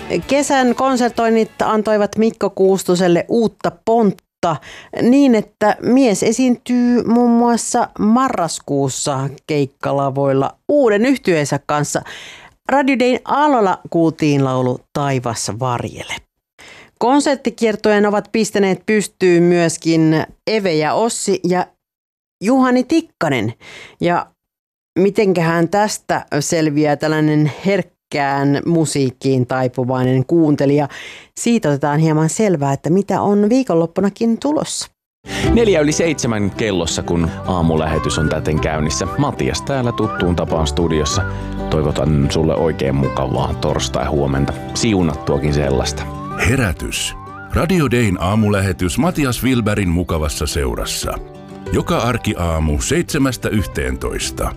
Kesän konsertoinnit antoivat Mikko Kuustoselle uutta pontta niin, että mies esiintyy muun muassa marraskuussa keikkalavoilla uuden yhtyeensä kanssa. Radio Dayn aallolla kuultiin laulu Taivas varjele. Konserttikiertojen ovat pistäneet pystyyn myöskin Eve ja Ossi ja Juhani Tikkanen. Ja mitenköhän tästä selviää tällainen herkkään musiikkiin taipuvainen kuuntelija? Siitä otetaan hieman selvää, että mitä on viikonloppunakin tulossa. 6:04 kellossa, kun aamulähetys on täten käynnissä. Matias täällä tuttuun tapaan studiossa. Toivotan sulle oikein mukavaa torstai-huomenta. Siunattuakin sellaista. Herätys. Radio Dayn aamulähetys Matias Wilbergin mukavassa seurassa. Joka arkiaamu 7:11.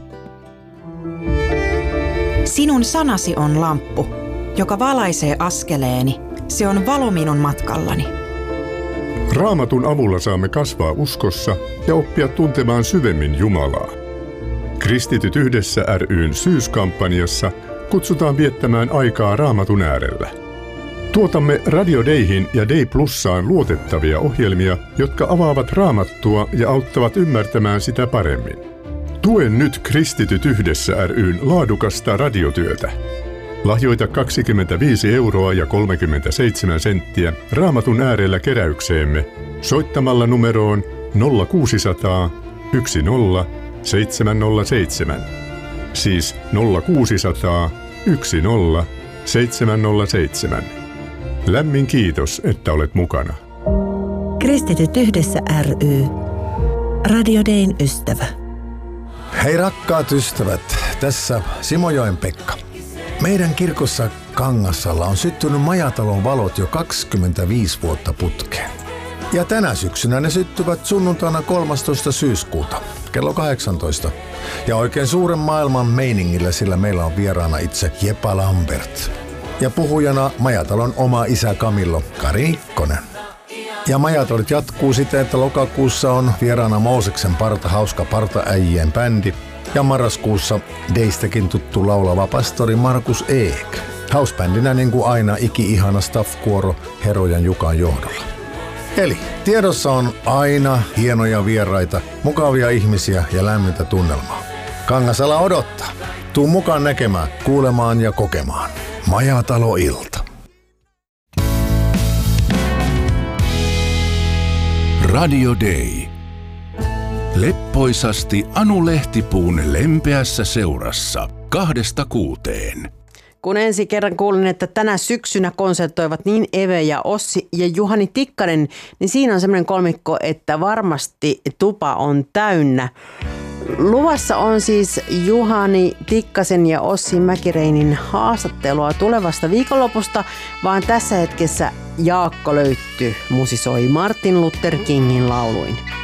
Sinun sanasi on lamppu, joka valaisee askeleeni. Se on valo minun matkallani. Raamatun avulla saamme kasvaa uskossa ja oppia tuntemaan syvemmin Jumalaa. Kristityt yhdessä ry:n syyskampanjassa kutsutaan viettämään aikaa Raamatun äärellä. Tuotamme Radio Dayhin ja Day Plussaan luotettavia ohjelmia, jotka avaavat Raamattua ja auttavat ymmärtämään sitä paremmin. Tue nyt Kristityt yhdessä ry:n laadukasta radiotyötä. Lahjoita 25 € ja 37 senttiä Raamatun äärellä keräykseemme soittamalla numeroon 0600 10 707. Siis 0600 10 707. Lämmin kiitos, että olet mukana. Kristityt yhdessä ry. Radio Dayn ystävä. Hei rakkaat ystävät, tässä Simojoen Pekka. Meidän kirkossa Kangassalla on syttynyt majatalon valot jo 25 vuotta putkeen. Ja tänä syksynä ne syttyvät sunnuntaina 13. syyskuuta, kello 18. Ja oikein suuren maailman meiningillä, sillä meillä on vieraana itse Jepa Lambert. Ja puhujana majatalon oma isä Camillo Kari Nikkonen. Ja majatolit jatkuu siten, että lokakuussa on vieraana Mooseksen parta hauska partaäijien bändi. Ja marraskuussa Daystäkin tuttu laulava pastori Markus Eek. Housebändinä niin kuin aina iki-ihana staff-kuoro Herojan Jukan johdolla. Eli tiedossa on aina hienoja vieraita, mukavia ihmisiä ja lämmintä tunnelmaa. Kangasala odottaa. Tuu mukaan näkemään, kuulemaan ja kokemaan. Majatalo-ilta. Radio Day. Leppoisasti Anu Lehtipuun lempeässä seurassa 2-6. Kun ensi kerran kuulin, että tänä syksynä konsertoivat niin Eve ja Ossi ja Juhani Tikkanen, niin siinä on semmoinen kolmikko, että varmasti tupa on täynnä. Luvassa on siis Juhani Tikkasen ja Ossi Mäkireinin haastattelua tulevasta viikonlopusta, vaan tässä hetkessä Jaakko Löytty musisoi Martin Luther Kingin lauluin.